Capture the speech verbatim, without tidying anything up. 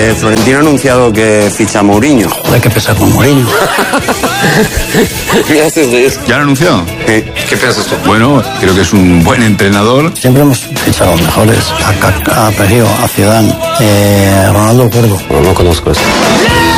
Eh, Florentino ha anunciado que ficha a Mourinho. Hay que empezar con Mourinho. ¿Qué haces de eso? ¿Ya lo ha anunciado? Sí. ¿Qué piensas tú? Bueno, creo que es un buen entrenador. Siempre hemos fichado a los mejores. A Kaká, a Perio, a Zidane, eh, Ronaldo Cuervo. No, no conozco eso.